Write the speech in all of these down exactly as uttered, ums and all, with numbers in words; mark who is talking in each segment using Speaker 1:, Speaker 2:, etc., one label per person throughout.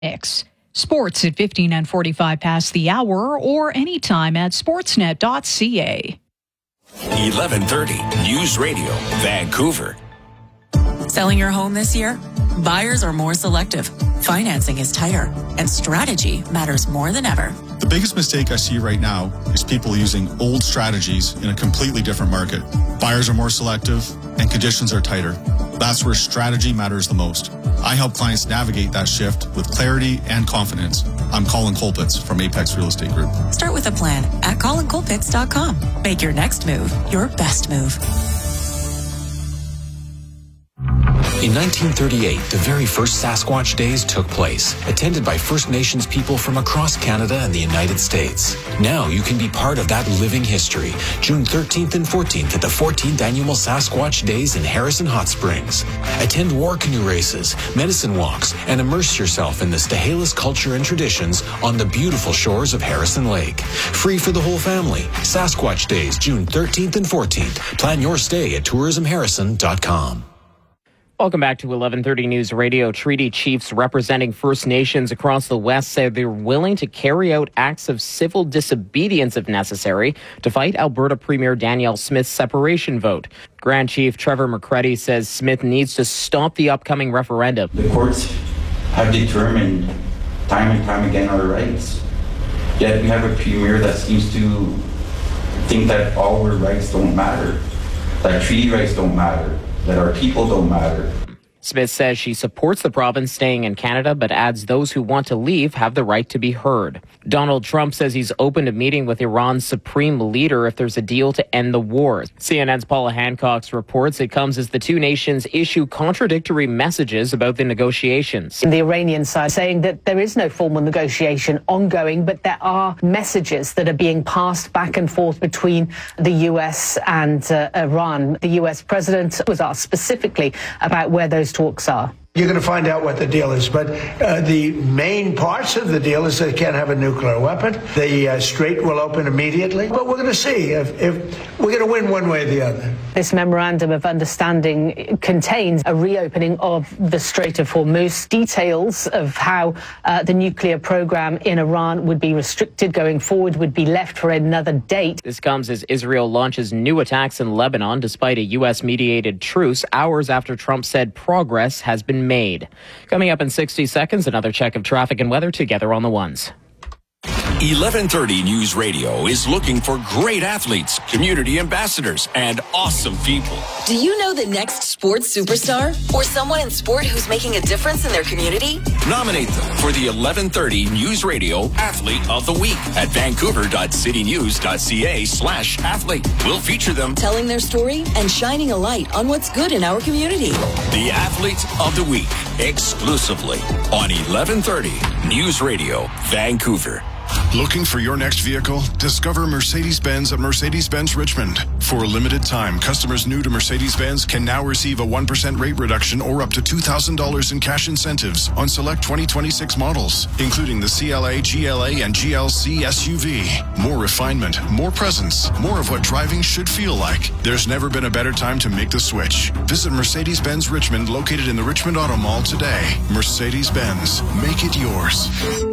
Speaker 1: X. Sports at fifteen and forty-five past the hour or anytime at sportsnet dot c a.
Speaker 2: eleven thirty News Radio, Vancouver.
Speaker 3: Selling your home this year? Buyers are more selective. Financing is tighter, and strategy matters more than ever.
Speaker 4: The biggest mistake I see right now is people using old strategies in a completely different market. Buyers are more selective, and conditions are tighter. That's where strategy matters the most. I help clients navigate that shift with clarity and confidence. I'm Colin Colpitts from Apex Real Estate Group.
Speaker 3: Start with a plan at colin colpitts dot com. Make your next move your best move.
Speaker 2: In nineteen thirty-eight, the very first Sasquatch Days took place, attended by First Nations people from across Canada and the United States. Now you can be part of that living history. June thirteenth and fourteenth at the fourteenth Annual Sasquatch Days in Harrison Hot Springs. Attend war canoe races, medicine walks, and immerse yourself in the Stahelis culture and traditions on the beautiful shores of Harrison Lake. Free for the whole family. Sasquatch Days, June thirteenth and fourteenth. Plan your stay at tourism harrison dot com.
Speaker 5: Welcome back to eleven thirty News Radio. Treaty chiefs representing First Nations across the West say they're willing to carry out acts of civil disobedience if necessary to fight Alberta Premier Danielle Smith's separation vote. Grand Chief Trevor McCready says Smith needs to stop the upcoming referendum.
Speaker 6: The courts have determined time and time again our rights. Yet we have a premier that seems to think that all our rights don't matter, that treaty rights don't matter, that our people don't matter.
Speaker 5: Smith says she supports the province staying in Canada, but adds those who want to leave have the right to be heard. Donald Trump says he's open to meeting with Iran's supreme leader if there's a deal to end the war. C N N's Paula Hancock reports it comes as the two nations issue contradictory messages about the negotiations.
Speaker 7: The Iranian side saying that there is no formal negotiation ongoing, but there are messages that are being passed back and forth between the U S and uh, Iran. The U S president was asked specifically about where those talks are.
Speaker 8: You're going to find out what the deal is, but uh, the main parts of the deal is they can't have a nuclear weapon. The uh, strait will open immediately, but we're going to see if, if we're going to win one way or the other.
Speaker 7: This memorandum of understanding contains a reopening of the Strait of Hormuz, details of how uh, the nuclear program in Iran would be restricted going forward, would be left for another date.
Speaker 5: This comes as Israel launches new attacks in Lebanon despite a U S-mediated truce hours after Trump said progress has been made. Coming up in sixty seconds, another check of traffic and weather together on the ones.
Speaker 2: eleven thirty News Radio is looking for great athletes, community ambassadors, and awesome people.
Speaker 3: Do you know the next sports superstar or someone in sport who's making a difference in their community?
Speaker 2: Nominate them for the eleven thirty News Radio Athlete of the Week at vancouver dot city news dot c a slash athlete. We'll feature them
Speaker 3: telling their story and shining a light on what's good in our community.
Speaker 2: The Athlete of the Week, exclusively on eleven thirty News Radio, Vancouver.
Speaker 9: Looking for your next vehicle? Discover Mercedes-Benz at Mercedes-Benz Richmond. For a limited time, customers new to Mercedes-Benz can now receive a one percent rate reduction or up to two thousand dollars in cash incentives on select twenty twenty-six models, including the C L A, G L A, and G L C S U V. More refinement, more presence, more of what driving should feel like. There's never been a better time to make the switch. Visit Mercedes-Benz Richmond, located in the Richmond Auto Mall today. Mercedes-Benz. Make it yours.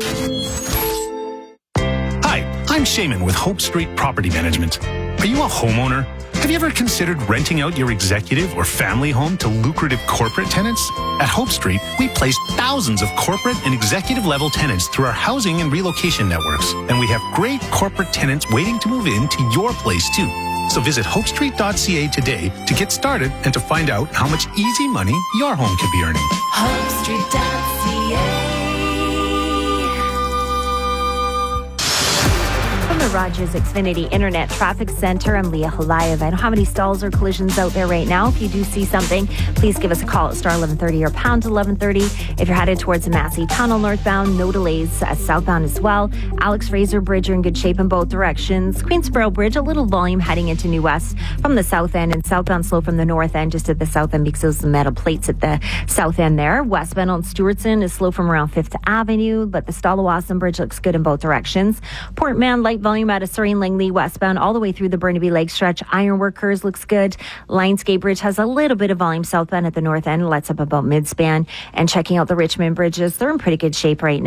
Speaker 10: Hi, I'm Shaman with Hope Street Property Management. Are you a homeowner? Have you ever considered renting out your executive or family home to lucrative corporate tenants? At Hope Street, we place thousands of corporate and executive level tenants through our housing and relocation networks. And we have great corporate tenants waiting to move into your place too. So visit hope street dot c a today to get started and to find out how much easy money your home could be earning.
Speaker 11: hope street dot c a.
Speaker 12: From the Rogers Xfinity Internet Traffic Center, I'm Leah Holayev. I don't have any stalls or collisions out there right now. If you do see something, please give us a call at star eleven thirty or pound eleven thirty. If you're headed towards the Massey Tunnel northbound, no delays uh, southbound as well. Alex Fraser Bridge are in good shape in both directions. Queensboro Bridge, a little volume heading into New West from the south end, and southbound slow from the north end just at the south end because of the metal plates at the south end there. Westbound on Stewartson is slow from around fifth Avenue, but the Stalawasan Bridge looks good in both directions. Port Mann, light volume volume out of Surrey Langley westbound all the way through the Burnaby Lake stretch. Ironworkers looks good. Lionsgate Bridge has a little bit of volume southbound at the north end. Lets up about mid-span. And checking out the Richmond bridges, they're in pretty good shape right now.